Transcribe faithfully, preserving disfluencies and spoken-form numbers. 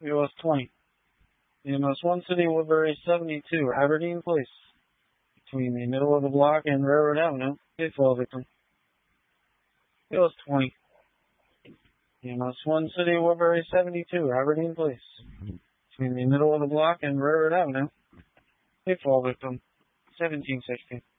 U S twenty. E M S one City Woodbury seventy-two, Aberdeen Place. Between the middle of the block and Railroad Avenue, a fall victim. U S twenty. E M S one City Woodbury seventy-two, Aberdeen Place. Between the middle of the block and Railroad Avenue, a fall victim. seventeen sixty.